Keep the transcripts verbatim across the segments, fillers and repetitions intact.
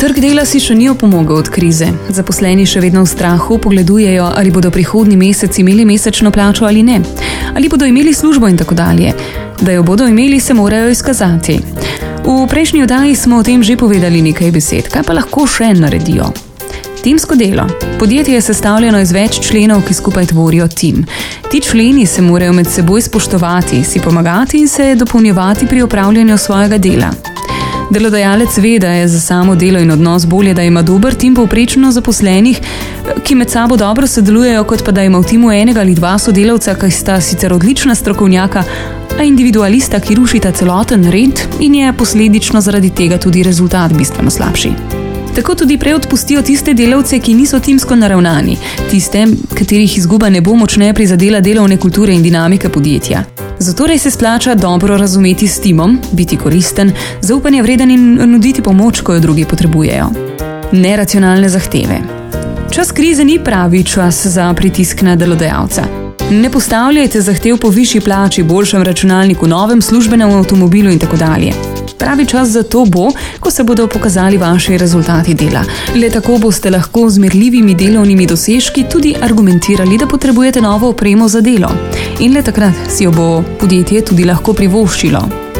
Trg dela si še ni opomogel od krize. Zaposleni še vedno v strahu pogledujejo, ali bodo prihodnji mesec imeli mesečno plačo ali ne. Ali bodo imeli službo in tako dalje. Da jo bodo imeli, se morajo izkazati. V prejšnji oddaji smo o tem že povedali nekaj besed. Kaj pa lahko še naredijo? Timsko delo. Podjetje je sestavljeno iz več členov, ki skupaj tvorijo tim. Ti členi se morajo med seboj spoštovati, si pomagati in se dopolnjevati pri opravljanju svojega dela. Delodajalec ve, da je za samo delo in odnos bolje, da ima dober tim povprečno zaposlenih, ki med sabo dobro sodelujejo, kot pa da ima v timu enega ali dva sodelavca, ki sta sicer odlična strokovnjaka, a individualista, ki rušita celoten red in je posledično zaradi tega tudi rezultat bistveno slabši. Tako tudi prej odpustijo tiste delavce, ki niso timsko naravnani, tiste, katerih izguba ne bo močneje prizadela delovne kulture in dinamike podjetja. Zatorej se splača dobro razumeti s timom, biti koristen, zaupanje vreden in nuditi pomoč, ko jo drugi potrebujejo. Neracionalne zahteve. Čas krize ni pravi čas za pritisk na delodajalca. Ne postavljajte zahtev po višji plači, boljšem računalniku, novem službenem avtomobilu in tako dalje. Pravi čas za to bo, ko se bodo pokazali vaši rezultati dela. Le tako boste lahko z merljivimi delovnimi dosežki tudi argumentirali, da potrebujete novo opremo za delo. In le takrat si jo bo podjetje tudi lahko privoščilo.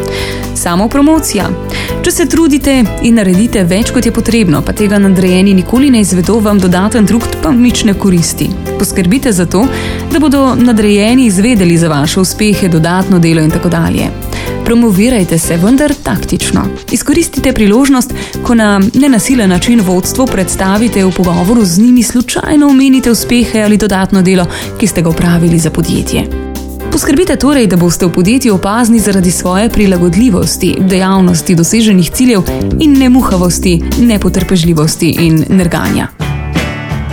Samo promocija. Če se trudite in naredite več, kot je potrebno, pa tega nadrejeni nikoli ne izvedo, vam dodaten trud pa nič ne koristi. Poskrbite za to, da bodo nadrejeni izvedeli za vaše uspehe, dodatno delo in tako dalje. Promovirajte se, vendar taktično. Izkoristite priložnost, ko na nenasilen način vodstvo predstavite v pogovoru z njimi, slučajno omenite uspehe ali dodatno delo, ki ste ga opravili za podjetje. Poskrbite torej, da boste v podjetju opazni zaradi svoje prilagodljivosti, dejavnosti, doseženih ciljev in nemuhavosti, nepotrpežljivosti in nerganja.